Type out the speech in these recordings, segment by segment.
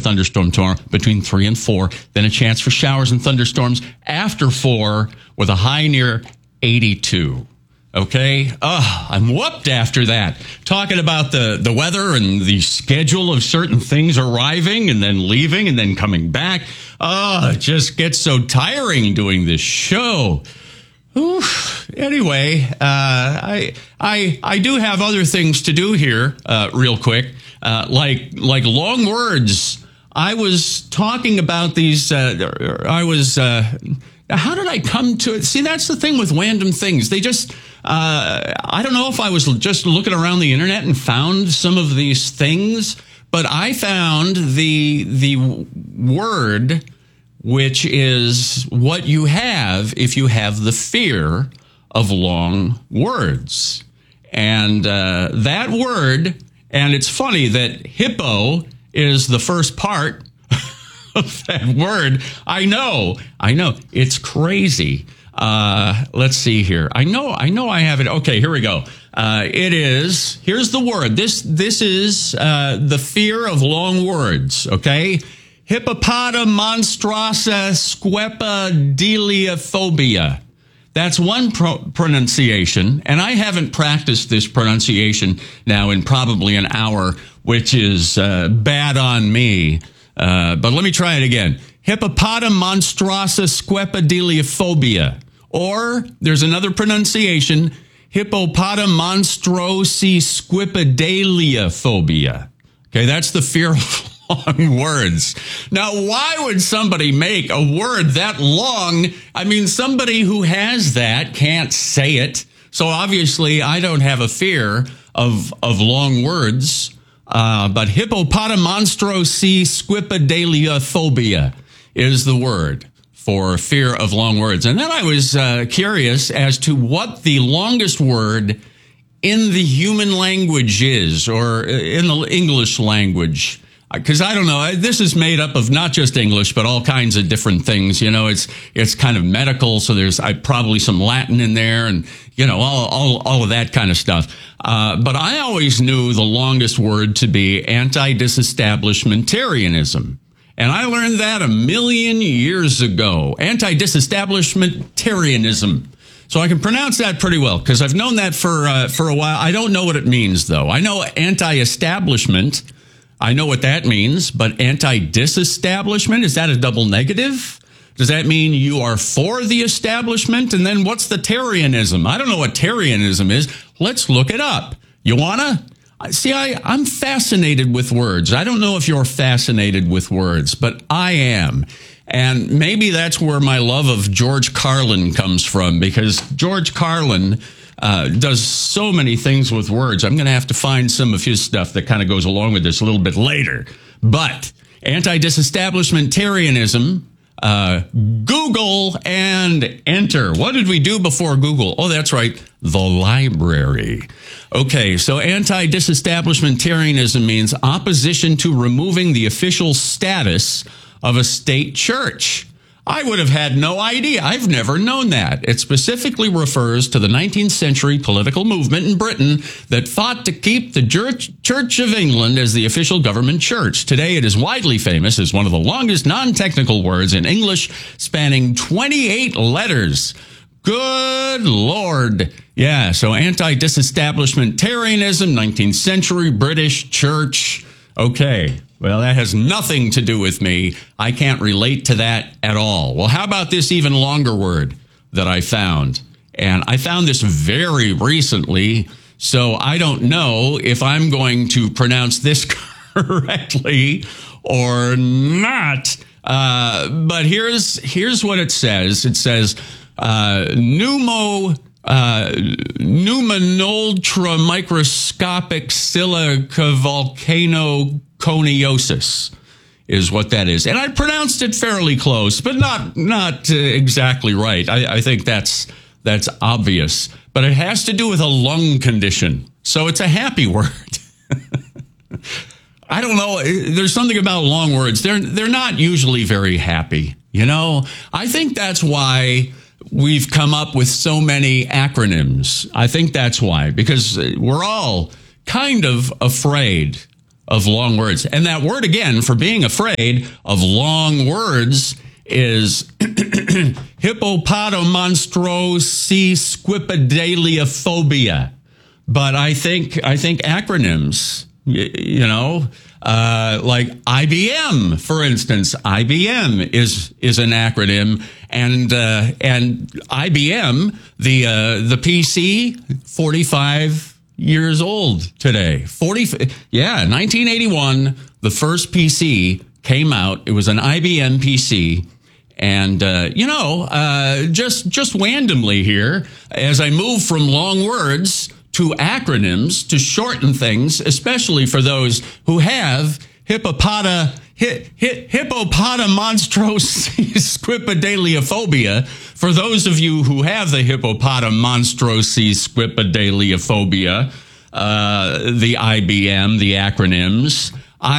thunderstorm tomorrow between 3 and 4. Then a chance for showers and thunderstorms after 4 with a high near 82. Okay? I'm whooped after that. Talking about the weather and the schedule of certain things arriving and then leaving and then coming back. It just gets so tiring doing this show. Oof. Anyway, I do have other things to do here, real quick, like long words. I was talking about these. How did I come to it? See, that's the thing with random things. They just, I don't know if I was just looking around the internet and found some of these things, but I found the word, which is what you have if you have the fear of long words. And that word, and it's funny that hippo is the first part of that word. I know. It's crazy. Let's see here. I know I have it. Okay, here we go. Here's the word. This is the fear of long words, okay? Hippopotamonstrosum squepediliophobia. That's one pronunciation, and I haven't practiced this pronunciation now in probably an hour, which is bad on me. But let me try it again. Hippopotamonstrosum squepediliophobia. Or there's another pronunciation, hippopotamonstrosi squipedaliophobia. Okay, that's the fear of long words. Now, why would somebody make a word that long? I mean, somebody who has that can't say it. So obviously, I don't have a fear of long words. But hippopotamonstrosi squipedaliophobia is the word for fear of long words. And then I was curious as to what the longest word in the human language is, or in the English language. Because I don't know, this is made up of not just English, but all kinds of different things. You know, it's kind of medical, so there's probably some Latin in there, and you know, all of that kind of stuff. But I always knew the longest word to be anti-disestablishmentarianism. And I learned that a million years ago. Anti-disestablishmentarianism. So I can pronounce that pretty well, because I've known that for a while. I don't know what it means, though. I know anti-establishment. I know what that means, but anti-disestablishment, is that a double negative? Does that mean you are for the establishment? And then what's the Tarianism? I don't know what Tarianism is. Let's look it up. You wanna? See, I'm fascinated with words. I don't know if you're fascinated with words, but I am. And maybe that's where my love of George Carlin comes from, because George Carlin does so many things with words. I'm going to have to find some of his stuff that kind of goes along with this a little bit later. But anti-disestablishmentarianism, Google and enter. What did we do before Google? Oh, that's right, the library. Okay, so anti-disestablishmentarianism means opposition to removing the official status of a state church. I would have had no idea. I've never known that. It specifically refers to the 19th century political movement in Britain that fought to keep the Church of England as the official government church. Today, it is widely famous as one of the longest non-technical words in English, spanning 28 letters. Good Lord. Yeah, so anti-disestablishmentarianism, 19th century British church. Okay. Well, that has nothing to do with me. I can't relate to that at all. Well, how about this even longer word that I found? And I found this very recently, so I don't know if I'm going to pronounce this correctly or not. But here's what it says. It says, pneumonultra microscopic silica volcano coniosis is what that is. And I pronounced it fairly close, but not exactly right. I think that's obvious. But it has to do with a lung condition. So it's a happy word. I don't know. There's something about long words. They're not usually very happy. You know, I think that's why we've come up with so many acronyms. I think that's why, because we're all kind of afraid of long words. And that word, again, for being afraid of long words is hippopotamonstrosequipedaliophobia. But I think acronyms, like IBM, for instance. IBM is an acronym, and IBM, the PC, 45 years old today. 1981, the first PC came out. It was an IBM PC. And, just randomly here, as I move from long words to acronyms to shorten things, especially for those who have hippopotamonstrosequipedaliophobia. For those of you who have the hippopotamonstrosequipedaliophobia, the IBM, the acronyms,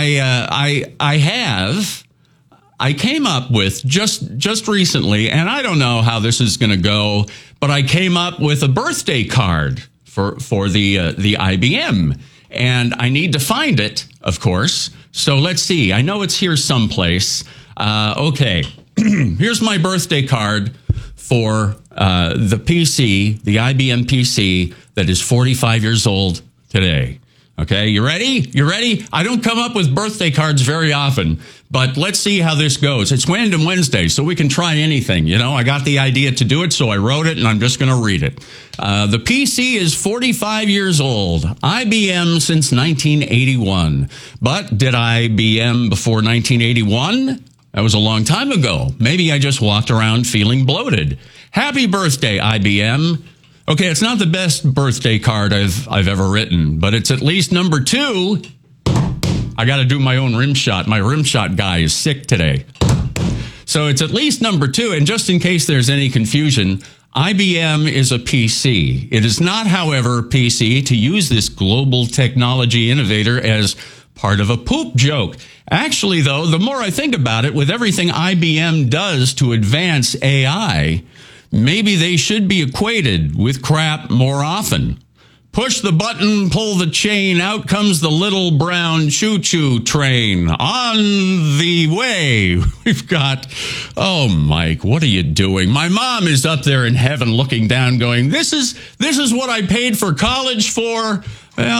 I came up with just recently, and I don't know how this is going to go, but I came up with a birthday card for the IBM, and I need to find it, of course. So let's see. I know it's here someplace. Okay, here's my birthday card for the PC, the IBM PC that is 45 years old today. Okay, you ready? You ready? I don't come up with birthday cards very often, but let's see how this goes. It's Random Wednesday, so we can try anything. I got the idea to do it, so I wrote it, and I'm just going to read it. The PC is 45 years old. IBM since 1981. But did IBM before 1981? That was a long time ago. Maybe I just walked around feeling bloated. Happy birthday, IBM. Okay, it's not the best birthday card I've ever written, but it's at least number 2. I got to do my own rim shot. My rim shot guy is sick today. So it's at least number 2. And just in case there's any confusion, IBM is a PC. It is not, however, PC to use this global technology innovator as part of a poop joke. Actually, though, the more I think about it, with everything IBM does to advance AI, maybe they should be equated with crap more often. Push the button, pull the chain, out comes the little brown choo-choo train. On the way, we've got, oh, Mike, what are you doing? My mom is up there in heaven looking down going, this is what I paid for college for. Well,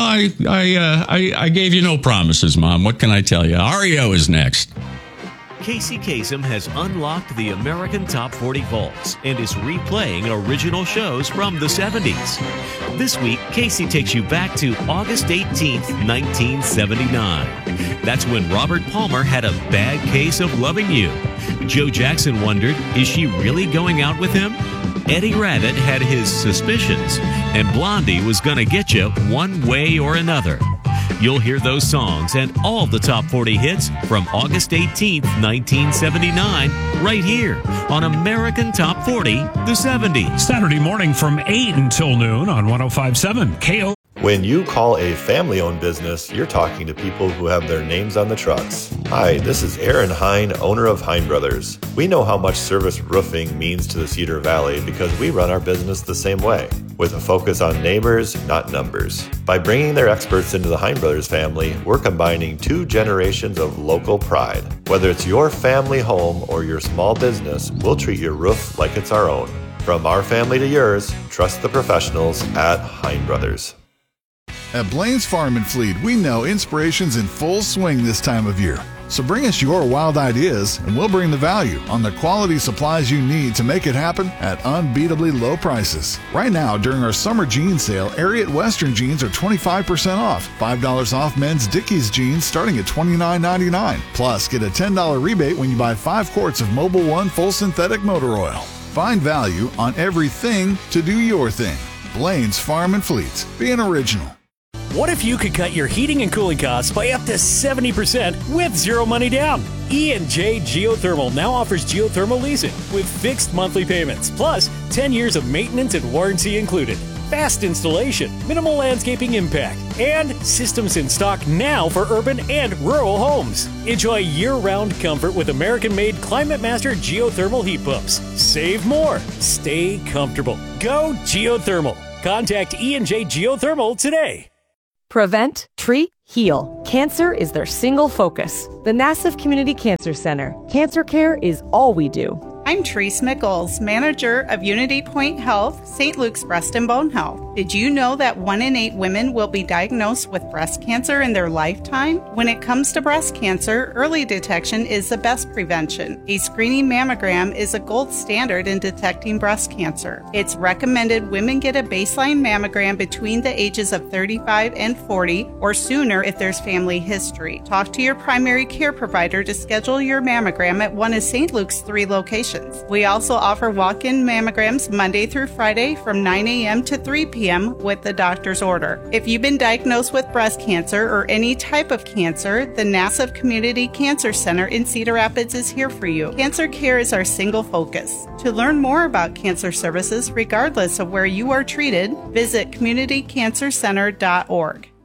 I gave you no promises, Mom. What can I tell you? REO is next. Casey Kasem has unlocked the American Top 40 vaults and is replaying original shows from the 70s. This week, Casey takes you back to August 18th, 1979. That's when Robert Palmer had a bad case of loving you. Joe Jackson wondered, is she really going out with him? Eddie Rabbitt had his suspicions, and Blondie was going to get you one way or another. You'll hear those songs and all the top 40 hits from August 18th, 1979, right here on American Top 40, the 70s. Saturday morning from 8 until noon on 105.7 KO. When you call a family-owned business, you're talking to people who have their names on the trucks. Hi, this is Aaron Hine, owner of Hine Brothers. We know how much service roofing means to the Cedar Valley because we run our business the same way, with a focus on neighbors, not numbers. By bringing their experts into the Hine Brothers family, we're combining 2 generations of local pride. Whether it's your family home or your small business, we'll treat your roof like it's our own. From our family to yours, trust the professionals at Hine Brothers. At Blaine's Farm and Fleet, we know inspiration's in full swing this time of year. So bring us your wild ideas, and we'll bring the value on the quality supplies you need to make it happen at unbeatably low prices. Right now, during our summer jean sale, Ariat Western jeans are 25% off. $5 off men's Dickies jeans starting at $29.99. Plus, get a $10 rebate when you buy 5 quarts of Mobil 1 full synthetic motor oil. Find value on everything to do your thing. Blaine's Farm and Fleet. Being original. What if you could cut your heating and cooling costs by up to 70% with zero money down? E&J Geothermal now offers geothermal leasing with fixed monthly payments, plus 10 years of maintenance and warranty included. Fast installation, minimal landscaping impact, and systems in stock now for urban and rural homes. Enjoy year-round comfort with American-made Climate Master geothermal heat pumps. Save more. Stay comfortable. Go geothermal. Contact E&J Geothermal today. Prevent, treat, heal. Cancer is their single focus. The Nassau Community Cancer Center. Cancer care is all we do. I'm Therese Mickles, manager of Unity Point Health, St. Luke's Breast and Bone Health. Did you know that 1 in 8 women will be diagnosed with breast cancer in their lifetime? When it comes to breast cancer, early detection is the best prevention. A screening mammogram is a gold standard in detecting breast cancer. It's recommended women get a baseline mammogram between the ages of 35 and 40 or sooner if there's family history. Talk to your primary care provider to schedule your mammogram at one of St. Luke's 3 locations. We also offer walk-in mammograms Monday through Friday from 9 a.m. to 3 p.m. with the doctor's order. If you've been diagnosed with breast cancer or any type of cancer, the Nassau Community Cancer Center in Cedar Rapids is here for you. Cancer care is our single focus. To learn more about cancer services, regardless of where you are treated, visit communitycancercenter.org.